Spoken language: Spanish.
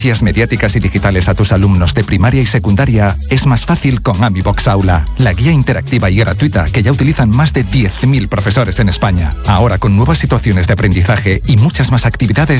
mediáticas y digitales a tus alumnos de primaria y secundaria es más fácil con AmiBox Aula, la guía interactiva y gratuita que ya utilizan más de 10.000 profesores en España. Ahora con nuevas situaciones de aprendizaje y muchas más actividades